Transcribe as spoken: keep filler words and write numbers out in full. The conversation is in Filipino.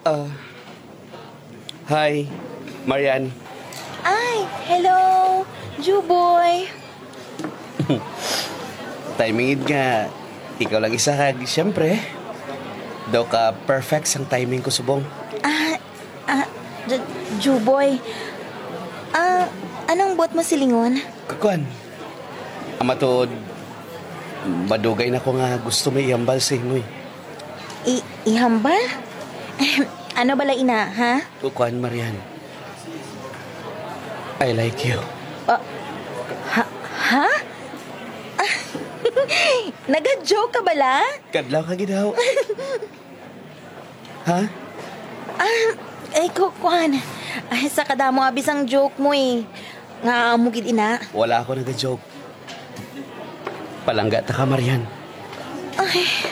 Ah, hi, Marian. Ay, hello, Juboy. Timingid nga. Ikaw lang isa kag, siyempre. Daw ka perfect sang timing ko subong. Ah, ah, J- Juboy. Ah, anong buot mo silingon? Kakuan. Amatod, madugay na ko nga gusto may iambal sa imo eh. I- ihambal? Ano bala ina, ha? Kakuan, Marian. I like you. Ah, ha? Ha? Ah, Naga-joke ka bala? Kadlaw ka gidaw. Ha? Ah, ay, kukuan. Ay, sa kadamo abis ang joke mo eh. Nga mo gid ina. Wala ako nag-joke. Palangga ta ka, Marian. Ay,